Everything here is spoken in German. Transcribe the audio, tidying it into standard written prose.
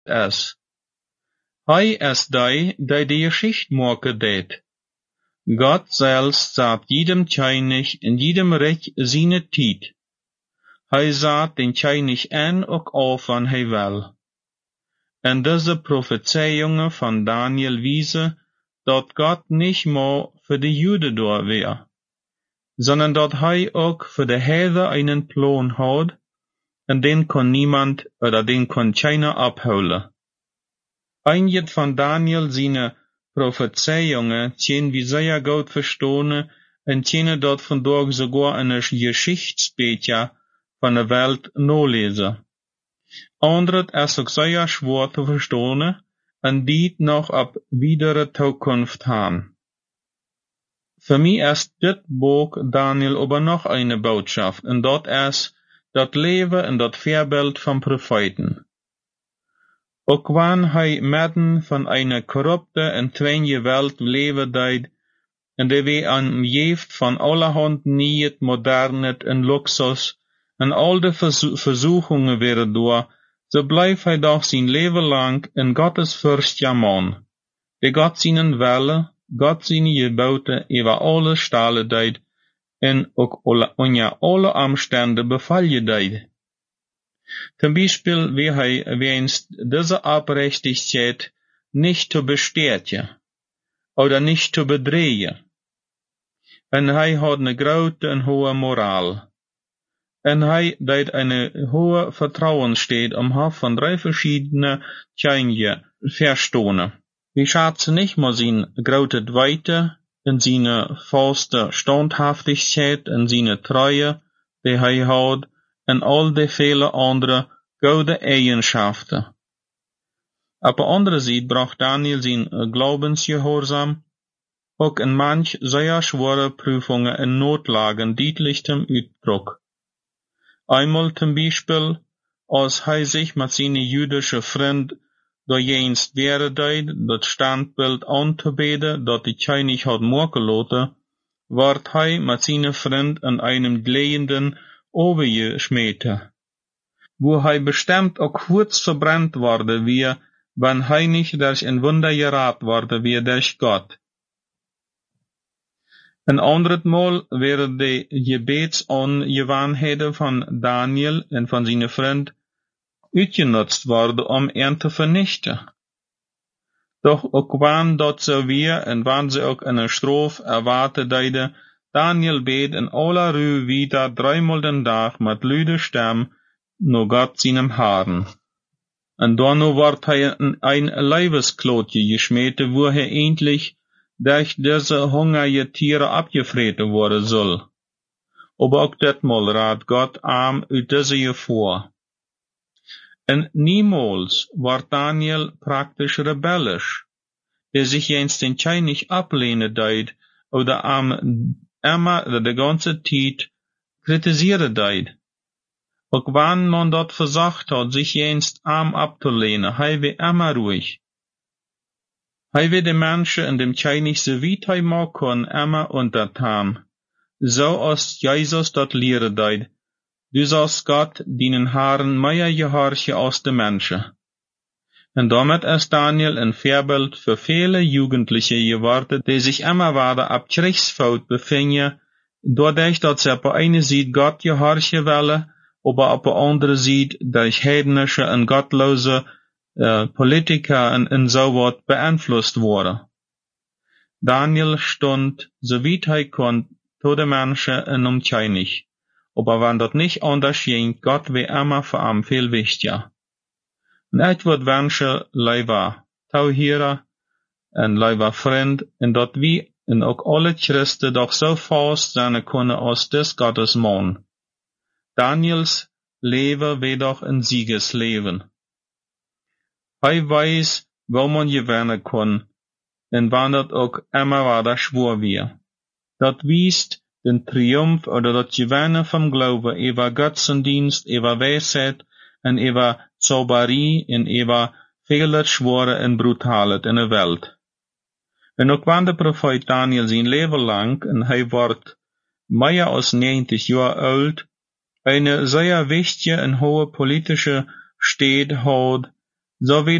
es. Hij es die Geschicht maken deed. Gott selbst sagt jedem Tjeinig in jedem Recht seine Tijd. Hij sagt den Tjeinig an ook auf wann hij wil. En deze Prophezeiungen van Daniel wiesen, dat Gott nicht nur für die Juden da wär, sondern dat hij ook für de Heiden einen Plan had, en den kon niemand oder den kon keiner abholen. Einige van Daniel seine Prophezeiungen tjen wie sehr gut verstehen en tjenen dat vandaag sogar in een Geschichtsbücher van de Welt nalezen. Andere is ook sehr schwer te verstehen en die noch op widere Toekomst haben. Für mich ist dit Buch Daniel aber noch eine Botschaft, en dat is dat Leben en dat Voorbeeld van Propheten. Ook wanneer hij midden van een corrupte en tweede Welt leven deed, en de we omgeeft van allerhand niet modernet en luxus, en al de versuchungen werden door, so blijft hij doch zijn leven lang in Gottes furchtja man, de God zijn welle, God zijn geboten, over alle stalen deed, en ook onder alle omstanden bevallen deed. Zum Beispiel, wie hij wenst diese Abrechtigkeit nicht zu bestätigen oder nicht zu bedrehen. En hij had eine grote en hohe Moral. En hij deed eine hohe Vertrauen steht van 3 verschiedene Tjeinje verstonen. Wie schätzen nicht mal sein grote Dweite, in seine faste Standhaftigkeit, in seine Treue, die hij had, en al de vele andere gode Eigenschaften. Op de andere zijde bracht Daniel zijn Glaubensgehorsam ook in manch sehr schwere Prüfungen en Notlagen deutlich zum Uitdruck. Einmal zum Beispiel, als hij zich met zijn jüdische Freund doorjens wäre deed, dat standbeeld aan te beden, dat die Tjeinig had maken laten, werd hij met zijn Freund in einem glehenden overgeschmeten, wo hij bestimmt ook kurz verbrannt worden wie, wenn hij nicht durch ein Wunder gerat worden wie durch Gott. Een anderes Mal werden de Gebetsangewohnheiten van Daniel en van zijn Freund uitgenutzt worden ihn te vernichten. Doch ook wann dat so weer en wann ze ook een straf erwarten deiden, Daniel bet in aller Ruhe wieder 3-mal den Tag mit lüde Stem nur Gott seinem Haaren. Und dann ward hij ein Leibesklotje geschmeten, wo er endlich durch diese hungrige Tiere abgefressen worden soll. Aber auch ditmal rat Gott arm uit diese Gefahr. En niemals war Daniel praktisch rebellisch, der sich jens den Tjeinig ablehnen deed, oder immer de ganze Tijd kritisieren deed. Ook wann man dat versagt hat, sich jens arm abzulehnen, hij war immer ruhig. Hij war de Menschen in dem Tjeinig so weit hij mag kon, immer untertan. So als Jesus dat leren deed. Du sollst Gott dienen Haaren mehr gehorchen als de Menschen. En damit ist Daniel ein Vorbild für viele Jugendliche geworden, die sich immer weiter ab Kriegsfout befinden, dadurch, dass sie auf der einen Seite Gott gehorchen wollen, aber auf der anderen Seite durch heidnische und gottlose Politiker und so wat beeinflusst wurden. Daniel stund, so weit er konnte, zu den Menschen in um Tjeinig. Aber wenn das nicht anders ging, Gott war immer für ihn viel wichtiger. Und ich würde wünschen, lieber Tauhierer und lieber Freund, und dass wir und auch alle Christen doch so fast sein können als des Gottes Mann. Daniels Leben war doch ein Siegesleben. Er weiß, wo man gewinnen kann, und wann das auch immer weiter schwor wird. Das wiest den Triumph oder das Gewinnen vom Glauben über Götzendienst, über Weisheit und über Zauberie und über viele Schwore und Brutales in der Welt. Und auch wenn der Prophet Daniel sein Leben lang, und er wird mehr als 90 Jahre alt, eine sehr wichtige und hohe politische Stelle hat, so wie